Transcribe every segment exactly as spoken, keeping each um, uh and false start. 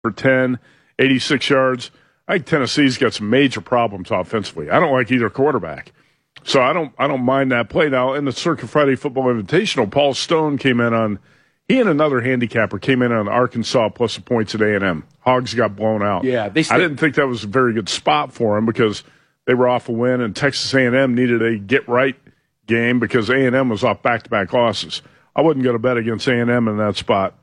for ten, eighty-six yards. I think Tennessee's got some major problems offensively. I don't like either quarterback. So I don't I don't mind that play. Now, in the Circuit Friday Football Invitational, Paul Stone came in on – he and another handicapper came in on Arkansas plus the points at A and M. Hogs got blown out. Yeah, they I didn't think that was a very good spot for him because they were off a win, and Texas A and M needed a get-right game because A and M was off back-to-back losses. I wouldn't go to bet against A and M in that spot.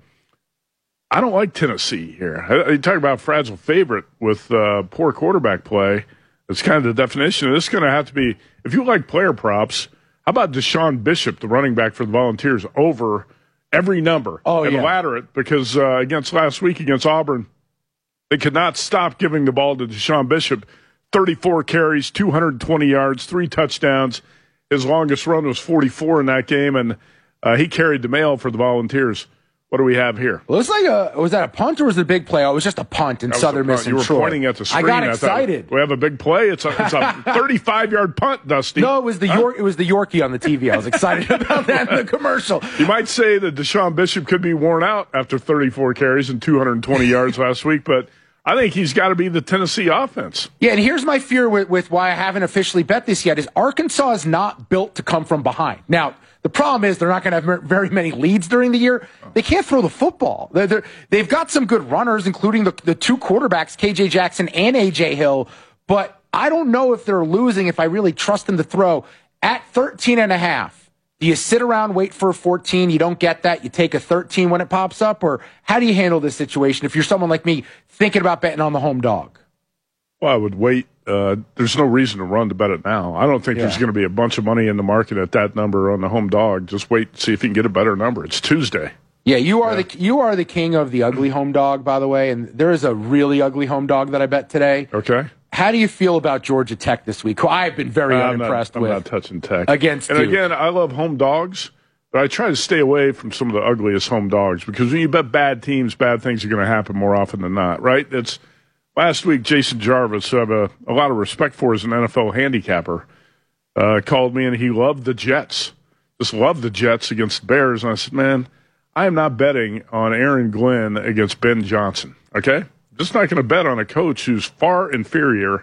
I don't like Tennessee here. You talk about fragile favorite with uh, poor quarterback play. It's kind of the definition. This is going to have to be – if you like player props, how about Deshaun Bishop, the running back for the Volunteers, over every number oh, and yeah. ladder it? Because uh, against last week against Auburn, they could not stop giving the ball to Deshaun Bishop. thirty-four carries, two hundred twenty yards, three touchdowns. His longest run was forty-four in that game, and uh, he carried the mail for the Volunteers. What do we have here? Well, it's like a, was that a punt or was it a big play? Oh, it was just a punt in Southern Miss and You were Troy. pointing at the screen. I got I excited. Thought, we have a big play. It's a, it's a thirty-five-yard punt, Dusty. No, it was the huh? York. It was the Yorkie on the T V. I was excited about that in the commercial. You might say that Deshaun Bishop could be worn out after thirty-four carries and two hundred twenty yards last week, but I think he's got to be the Tennessee offense. Yeah, and here's my fear with, with why I haven't officially bet this yet is Arkansas is not built to come from behind. Now, the problem is they're not going to have very many leads during the year. They can't throw the football. They're, they're, they've got some good runners, including the, the two quarterbacks, K J Jackson and A J Hill, but I don't know if they're losing if I really trust them to throw. At thirteen and a half, do you sit around, wait for a fourteen, you don't get that, you take a thirteen when it pops up, or how do you handle this situation if you're someone like me thinking about betting on the home dog? Well, I would wait. Uh, there's no reason to run to bet it now. I don't think yeah. there's going to be a bunch of money in the market at that number on the home dog. Just wait and see if you can get a better number. It's Tuesday. Yeah, you are yeah. the you are the king of the ugly home dog, by the way, and there is a really ugly home dog that I bet today. Okay. How do you feel about Georgia Tech this week, who I've been very uh, unimpressed I'm with? I'm not touching Tech. Against And you. again, I love home dogs, but I try to stay away from some of the ugliest home dogs because when you bet bad teams, bad things are going to happen more often than not, right? It's last week, Jason Jarvis, who I have a, a lot of respect for as an N F L handicapper, uh, called me and he loved the Jets. Just loved the Jets against the Bears. And I said, man, I am not betting on Aaron Glenn against Ben Johnson, okay? Just not going to bet on a coach who's far inferior,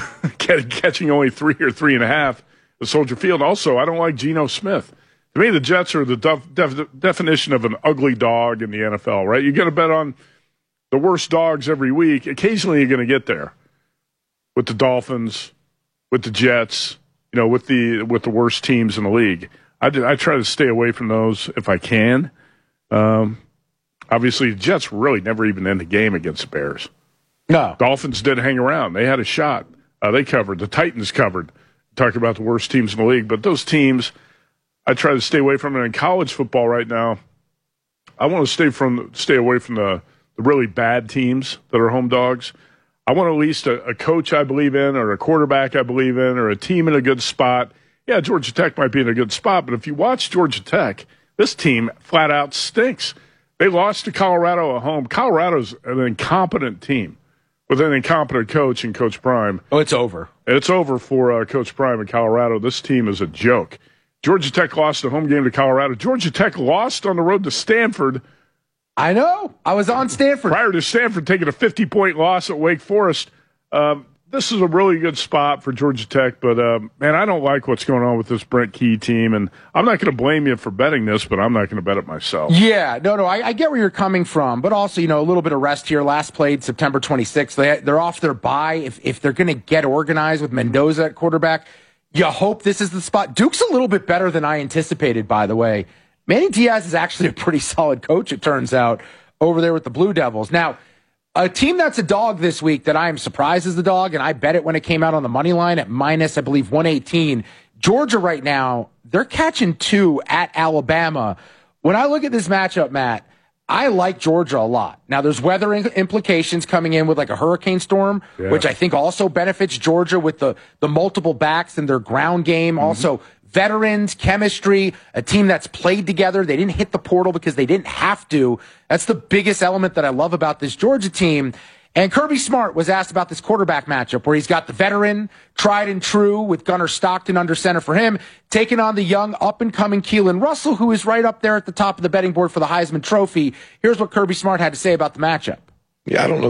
catching only three or three and a half at Soldier Field. Also, I don't like Geno Smith. To me, the Jets are the def- def- definition of an ugly dog in the N F L, right? You're going to bet on the worst dogs every week. Occasionally you're going to get there with the Dolphins, with the Jets, you know, with the with the worst teams in the league. I, do, I try to stay away from those if I can. Um, obviously, the Jets really never even end the game against the Bears. No. Dolphins did hang around. They had a shot. Uh, they covered. The Titans covered. Talking about the worst teams in the league. But those teams, I try to stay away from it. In college football right now, I want to stay from stay away from the the really bad teams that are home dogs. I want at least a, a coach I believe in or a quarterback I believe in or a team in a good spot. Yeah, Georgia Tech might be in a good spot, but if you watch Georgia Tech, this team flat out stinks. They lost to Colorado at home. Colorado's an incompetent team with an incompetent coach in Coach Prime. Oh, it's over. It's over for uh, Coach Prime in Colorado. This team is a joke. Georgia Tech lost a home game to Colorado. Georgia Tech lost on the road to Stanford. I know. I was on Stanford. Prior to Stanford taking a fifty-point loss at Wake Forest. Um, this is a really good spot for Georgia Tech, but, um, man, I don't like what's going on with this Brent Key team, and I'm not going to blame you for betting this, but I'm not going to bet it myself. Yeah, no, no, I, I get where you're coming from, but also, you know, a little bit of rest here. Last played September twenty-sixth. They, they're off their bye. If, if they're going to get organized with Mendoza at quarterback, you hope this is the spot. Duke's a little bit better than I anticipated, by the way. Manny Diaz is actually a pretty solid coach, it turns out, over there with the Blue Devils. Now, a team that's a dog this week that I am surprised is the dog, and I bet it when it came out on the money line at minus, I believe, one eighteen. Georgia right now, they're catching two at Alabama. When I look at this matchup, Matt, I like Georgia a lot. Now, there's weather implications coming in with like a hurricane storm, yeah. which I think also benefits Georgia with the, the multiple backs and their ground game. Mm-hmm. Also, veterans, chemistry, a team that's played together. They didn't hit the portal because they didn't have to. That's the biggest element that I love about this Georgia team. And Kirby Smart was asked about this quarterback matchup where he's got the veteran, tried and true, with Gunnar Stockton under center for him, taking on the young, up-and-coming Keelan Russell, who is right up there at the top of the betting board for the Heisman Trophy. Here's what Kirby Smart had to say about the matchup. Yeah, I don't know.